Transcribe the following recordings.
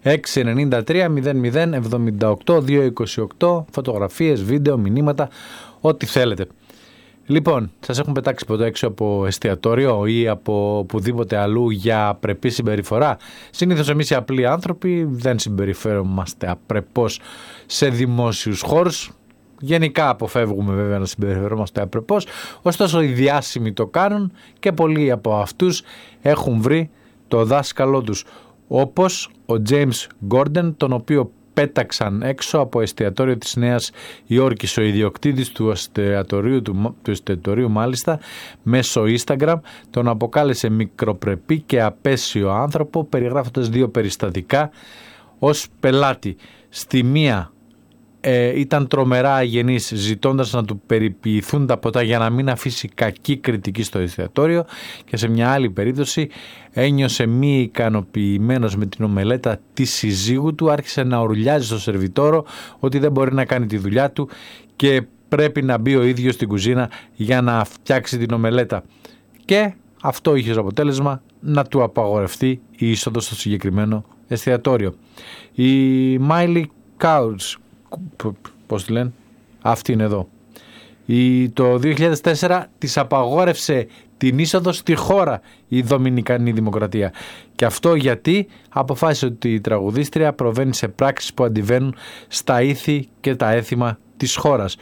693 00 78 228, φωτογραφίες, βίντεο, μηνύματα, ό,τι θέλετε. Λοιπόν, σας έχουν πετάξει ποτέ έξω από εστιατόριο ή από οπουδήποτε αλλού για απρεπή συμπεριφορά? Συνήθως εμείς οι απλοί άνθρωποι δεν συμπεριφέρομαστε απρεπώς σε δημόσιους χώρους. Γενικά αποφεύγουμε βέβαια να συμπεριφερόμαστε απρεπώς, ωστόσο οι διάσημοι το κάνουν και πολλοί από αυτούς έχουν βρει το δάσκαλό τους, όπως ο James Gordon, τον οποίο πέταξαν έξω από εστιατόριο της Νέας Υόρκης. Ο ιδιοκτήτης του εστιατορίου μάλιστα μέσω Instagram τον αποκάλεσε μικροπρεπή και απέσιο άνθρωπο, περιγράφοντας δύο περιστατικά ως πελάτη. Στη μία ήταν τρομερά αγενής, ζητώντας να του περιποιηθούν τα ποτά για να μην αφήσει κακή κριτική στο εστιατόριο, και σε μια άλλη περίπτωση ένιωσε μη ικανοποιημένος με την ομελέτα της συζύγου του, άρχισε να ουρλιάζει στο σερβιτόρο ότι δεν μπορεί να κάνει τη δουλειά του και πρέπει να μπει ο ίδιος στην κουζίνα για να φτιάξει την ομελέτα, και αυτό είχε ως αποτέλεσμα να του απαγορευτεί η είσοδος στο συγκεκριμένο εστιατόριο. Η Miley Couch, πώς τη λένε, αυτή είναι εδώ, το 2004 της απαγόρευσε την είσοδο στη χώρα η Δομινικανή Δημοκρατία, και αυτό γιατί αποφάσισε ότι η τραγουδίστρια προβαίνει σε πράξεις που αντιβαίνουν στα ήθη και τα έθιμα της χώρας.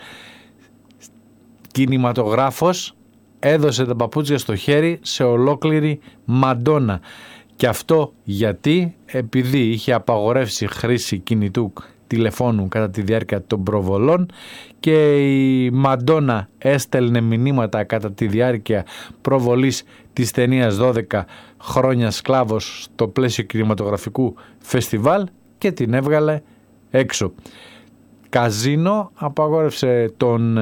Κινηματογράφος έδωσε τα παπούτσια στο χέρι σε ολόκληρη Μαντόνα, και αυτό γιατί, επειδή είχε απαγορεύσει χρήση κινητού τηλεφώνου κατά τη διάρκεια των προβολών, και η Μαντόνα έστελνε μηνύματα κατά τη διάρκεια προβολής της ταινίας 12 χρόνια σκλάβος στο πλαίσιο κινηματογραφικού φεστιβάλ, και την έβγαλε έξω. Καζίνο απαγόρευσε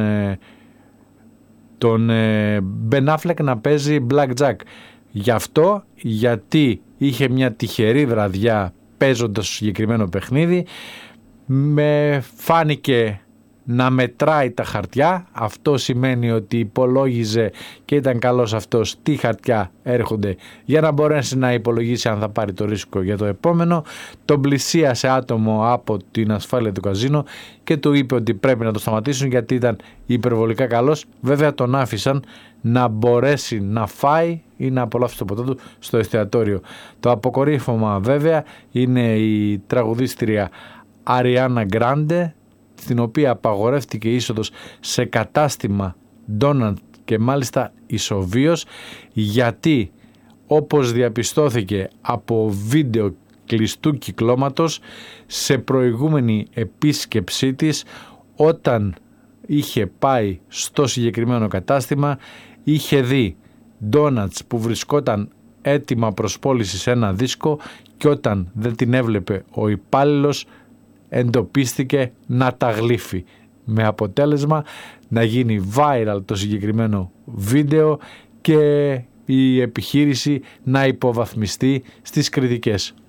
τον Ben Affleck να παίζει blackjack. Γι' αυτό, γιατί είχε μια τυχερή βραδιά παίζοντας το συγκεκριμένο παιχνίδι, με φάνηκε να μετράει τα χαρτιά. Αυτό σημαίνει ότι υπολόγιζε, και ήταν καλός αυτός, τι χαρτιά έρχονται για να μπορέσει να υπολογίσει αν θα πάρει το ρίσκο για το επόμενο. Τον πλησίασε άτομο από την ασφάλεια του καζίνο και του είπε ότι πρέπει να το σταματήσουν γιατί ήταν υπερβολικά καλός. Βέβαια τον άφησαν να μπορέσει να φάει ή να απολαύσει το ποτό του στο εστιατόριο. Το αποκορύφωμα βέβαια είναι η τραγουδίστρια Αριάνα Γκράντε, στην οποία απαγορεύτηκε είσοδος σε κατάστημα ντόνατ, και μάλιστα ισοβίως, γιατί, όπως διαπιστώθηκε από βίντεο κλειστού κυκλώματος, σε προηγούμενη επίσκεψή της, όταν είχε πάει στο συγκεκριμένο κατάστημα, είχε δει ντόνατς που βρισκόταν έτοιμα προς πώληση σε ένα δίσκο, και όταν δεν την έβλεπε ο υπάλληλος, εντοπίστηκε να τα γλύφει, με αποτέλεσμα να γίνει viral το συγκεκριμένο βίντεο και η επιχείρηση να υποβαθμιστεί στις κριτικές.